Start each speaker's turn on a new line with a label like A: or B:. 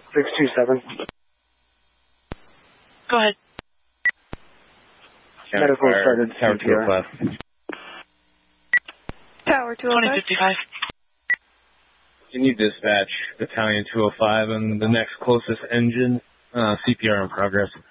A: 627.
B: Go ahead.
A: Medical started
C: Tower
A: CPR.
C: 205.
D: Tower 205.
B: 2055.
C: Can you dispatch Battalion 205 and the next closest engine? CPR in progress.